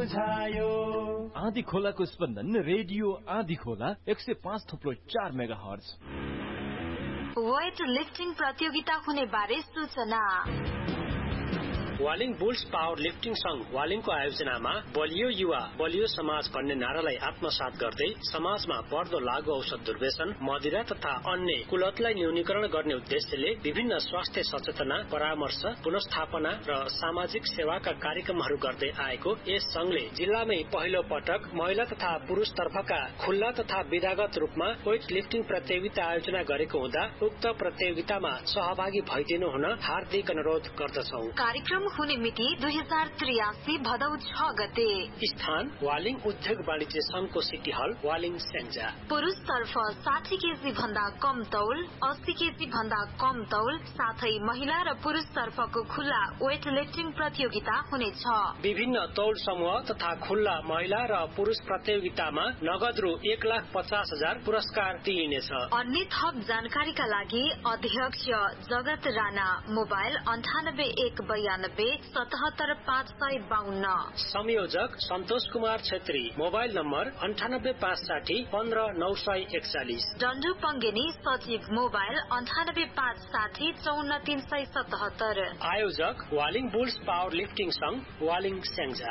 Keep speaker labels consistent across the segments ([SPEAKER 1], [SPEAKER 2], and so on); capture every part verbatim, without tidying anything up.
[SPEAKER 1] सम्झायो।
[SPEAKER 2] आँधी खोलाको स्पन्दन रेडियो आँधी खोला एक सय पाँच थुप्रो चार मेगा हर्ज।
[SPEAKER 3] वेट लिफ्टिङ प्रतियोगिता हुने बारे सूचना।
[SPEAKER 4] वालिङ बुल्स पावर लिफ्टिङ संघ वालिङको आयोजनामा बलियो युवा बलियो समाज भन्ने नारालाई आत्मसात गर्दै समाजमा बढ्दो लागू औषध दुर्व्यसन, मदिरा तथा अन्य कुलतलाई न्यूनीकरण गर्ने उद्देश्यले विभिन्न स्वास्थ्य सचेतना, परामर्श, पुनर्स्थापना र सामाजिक सेवाका कार्यक्रमहरू गर्दै आएको यस संघले जिल्लामै पहिलो पटक महिला तथा पुरुष तर्फका खुल्ला तथा विधागत रूपमा वेट लिफ्टिङ प्रतियोगिता आयोजना गरेको हुँदा उक्त प्रतियोगितामा सहभागी भइदिनु हुन हार्दिक अनुरोध गर्दछौ।
[SPEAKER 3] कार्यक्रम हुने मिति दुई हजार त्रियासी भदौ छ गते।
[SPEAKER 4] स्थान वालिङ उद्योग वाणिज्य संघको सिटी हल वालिङ स्याङ्जा।
[SPEAKER 3] पुरुष तर्फ साठी केजी भन्दा कम तौल, अस्सी केजी भन्दा कम तौल साथै महिला र पुरुष तर्फको खुल्ला वेट लिफ्टिङ प्रतियोगिता हुनेछ।
[SPEAKER 4] विभिन्न तौल समूह तथा खुल्ला महिला र पुरुष प्रतियोगितामा नगद रु एक लाख पचास हजार पुरस्कार दिइनेछ।
[SPEAKER 3] अन्य थप जानकारीका लागि अध्यक्ष जगत राणा, मोबाइल अन्ठानब्बे एक बयानब्बे सतहत्तर पाँच सय बाहन्न।
[SPEAKER 4] संयोजक सन्तोष कुमार छेत्री, मोबाइल नम्बर अन्ठानब्बे पाँच साठी पन्ध्र नौ सय एकचालिस।
[SPEAKER 3] डन्डु पङ्गेनी सचिव, मोबाइल अन्ठानब्बे पाँच साठी चौन्न तीन सय सतहत्तर।
[SPEAKER 4] आयोजक वालिङ बुल्स पावर लिफ्टिङ संघ वालिङ स्याङ्जा।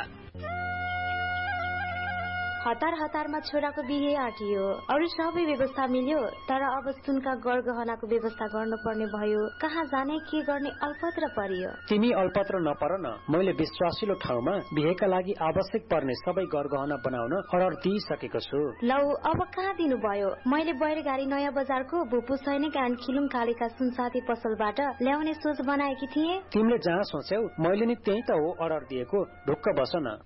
[SPEAKER 5] हतार हतारमा छोराको बिहे आँटियो, अरू सबै व्यवस्था मिल्यो, तर अब सुनका गरगहनाको व्यवस्था गर्नुपर्ने भयो। कहाँ जाने के गर्ने अल्पत्र परियो।
[SPEAKER 6] तिमी अल्पत्र नपर न, मैले विश्वासिलो ठाउँमा बिहेका लागि आवश्यक पर्ने सबै गरगहना बनाउन अर्डर दिइसकेको छु।
[SPEAKER 5] लौ अब कहाँ दिनु भयो? मैले बैरगाडी नयाँ बजारको भूपू सैनिक एन्ड खिलुङ कालीका सुनसाथी पसलबाट ल्याउने सोच बनाएकी थिए।
[SPEAKER 6] तिमीले जहाँ सोच्यौ मैले नि त्यही त हो अर्डर दिएको, ढुक्क बस न।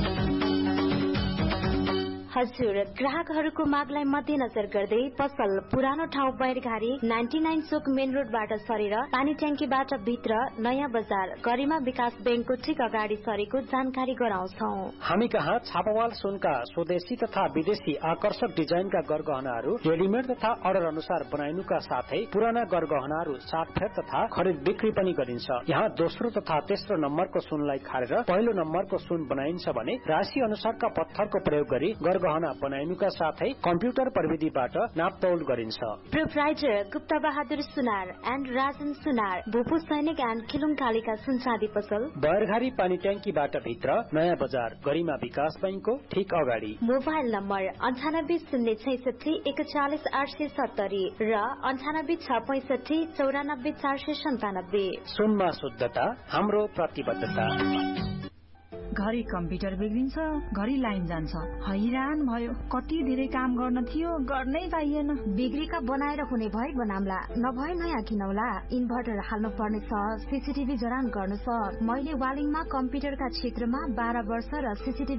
[SPEAKER 5] हजुर, ग्राहकहरूको मागलाई मध्यनजर गर्दै पसल पुरानो ठाउँ बैरघारी नाइन्टी नाइन चोक मेन रोडबाट सरेर पानी ट्याङ्कीबाट भित्र नयाँ बजार गरिमा विकास बैंकको ठिक अगाडि सरेको जानकारी गराउँछौ।
[SPEAKER 6] हामी कहाँ छापावाल सुनका स्वदेशी तथा विदेशी आकर्षक डिजाइनका गरगहनाहरू रेडिमेड तथा अर्डर अनुसार बनाइनुका साथै पुराना गरगहनाहरू साटफेर तथा खरिद बिक्री पनि गरिन्छ। यहाँ दोस्रो तथा तेस्रो नम्बरको सुनलाई खारेर पहिलो नम्बरको सुन बनाइन्छ भने राशि अनुसारका पत्थरको प्रयोग गरी गहना बनाइनुका साथै कम्प्युटर प्रविधिबाट नापतौल गरिन्छ।
[SPEAKER 5] Proprietor Gupta Bahadur Sunar and Rajan सुनार, भूपू सैनिक एन्ड खिलुङ कालीका सुनचाँदी पसल
[SPEAKER 6] बैरघारी पानी ट्याङ्कीबाट भित्र नयाँ बजार गरिमा विकास बैंकको ठिक अगाडि।
[SPEAKER 5] मोबाइल नम्बर अन्ठानब्बे शून्य छैसठी एकचालिस आठ सय सत्तरी र अन्ठानब्बे छ पैसठी चौरानब्बे चार सय सन्तानब्बे।
[SPEAKER 6] सुनमा शुद्धता हाम्रो प्रतिबद्धता।
[SPEAKER 7] घरि कम्प्युटर बिग्रिन्छ, घरि लाइन जान्छ, हैरान भयो। कति धेरै काम गर्न थियो, गर्नै पाइएन।
[SPEAKER 5] बिग्रीका बनाएर हुने भए बनाम्ला, नभए नयाँ किनौला। इन्भर्टर हाल्नु पर्ने छ, सीसीटीभी जडान गर्नु छ। मैले वालिङमा कम्प्युटरका क्षेत्रमा बाह्र वर्ष र सीसीटीभी